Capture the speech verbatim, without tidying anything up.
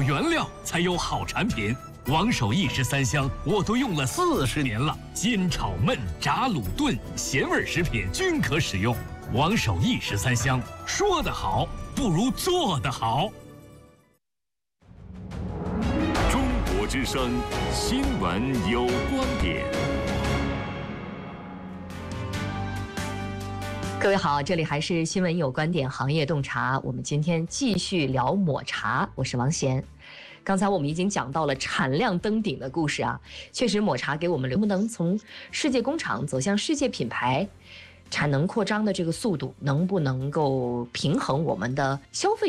原料才有好产品。王守义十三香我都用了四十年了，煎炒焖炸卤炖咸味食品均可使用。王守义十三香，说得好不如做得好。 中国之声新闻有观点。 各位好，这里还是新闻有观点行业洞察，我们今天继续聊抹茶，我是王贤。刚才我们已经讲到了产量登顶的故事啊，确实抹茶给我们能不能从世界工厂走向世界品牌，产能扩张的这个速度能不能够平衡我们的消费